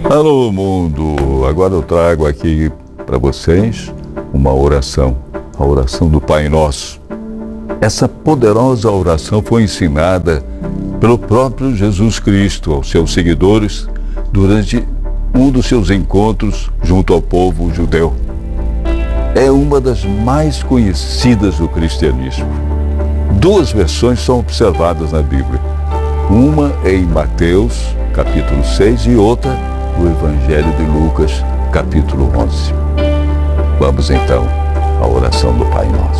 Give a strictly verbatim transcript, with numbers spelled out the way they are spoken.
Alô, mundo! Agora eu trago aqui para vocês uma oração, a oração do Pai Nosso. Essa poderosa oração foi ensinada pelo próprio Jesus Cristo aos seus seguidores durante um dos seus encontros junto ao povo judeu. É uma das mais conhecidas do cristianismo. Duas versões são observadas na Bíblia. Uma é em Mateus, capítulo seis, e outra no Evangelho de Lucas, capítulo onze. Vamos então à oração do Pai Nosso.